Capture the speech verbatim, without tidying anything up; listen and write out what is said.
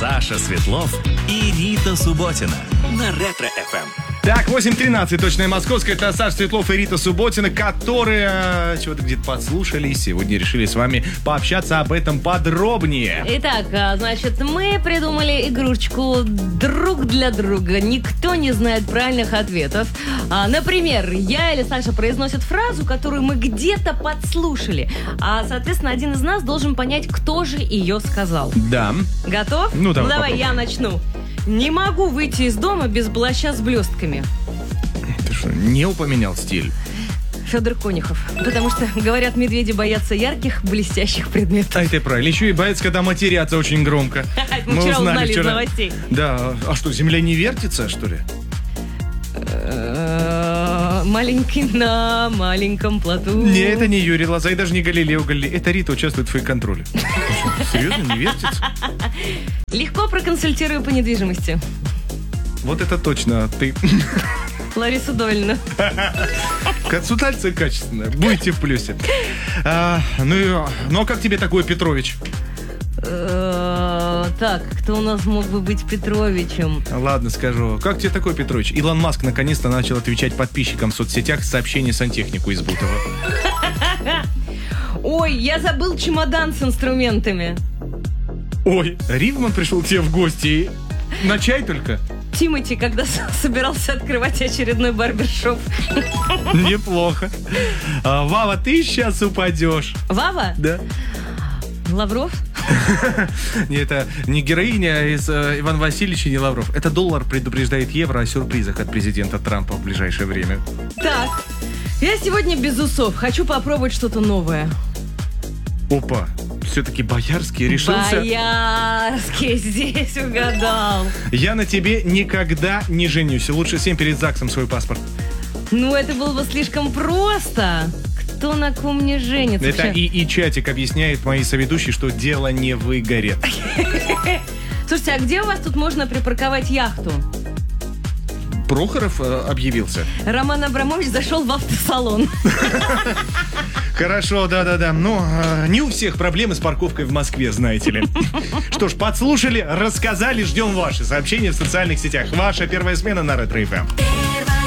Саша Светлов и Рита Субботина на Ретро-эф эм. Так, восемь тринадцать, точное московское. Это Саша Светлов и Рита Субботина, которые чего-то где-то подслушали и сегодня решили с вами пообщаться об этом подробнее. Итак, значит, мы придумали игрушечку друг для друга. Никто не знает правильных ответов. А, например, я или Саша произносят фразу, которую мы где-то подслушали. А, соответственно, один из нас должен понять, кто же ее сказал. Да. Готов? Ну, давай, ну, давай попробуем. я начну. Не могу выйти из дома без плаща с блестками. Ты что, не упоминал стиль? Федор Конюхов. Потому что, говорят, медведи боятся ярких, блестящих предметов. А это правильно. Еще и боятся, когда матерятся очень громко. Мы вчера узнали из новостей. Да. А что, земля не вертится, что ли? Маленький на маленьком плоту. Не, это не Юрий Лоза и даже не Галилео Галилей. Это Рита участвует в фейк-контроле. Серьезно, не вертится? Легко проконсультирую по недвижимости. Вот это точно ты. Лариса Долина. Консультация качественная. Будете в плюсе. А, ну, и, ну, а как тебе такой Петрович? Так, кто у нас мог бы быть Петровичем? Ладно, скажу. Как тебе такой Петрович? Илон Маск наконец-то начал отвечать подписчикам в соцсетях сообщения сантехнику из Бутова. Ой, я забыл чемодан с инструментами. Ой, Ривман пришел к тебе в гости. На чай только? Тимати, когда собирался открывать очередной барбершоп. Неплохо. А, Вава, ты сейчас упадешь. Вава? Да. Лавров? Не, это не героиня из э, Ивана Васильевича, не Лавров. Это доллар предупреждает евро о сюрпризах от президента Трампа в ближайшее время. Так, я сегодня без усов. Хочу попробовать что-то новое. Опа, все-таки Боярский решился. Боярский здесь угадал. Я на тебе никогда не женюсь. Лучше всем перед ЗАГСом свой паспорт. Ну, это было бы слишком просто. Кто на ком не женится? Это и, и чатик объясняет моей соведущей, что дело не выгорит. Слушайте, а где у вас тут можно припарковать яхту? Прохоров э, объявился. Роман Абрамович зашел в автосалон. Хорошо, да-да-да. Но э, не у всех проблемы с парковкой в Москве, знаете ли. Что ж, подслушали, рассказали, ждем ваши сообщения в социальных сетях. Ваша первая смена на Ретро-эф эм.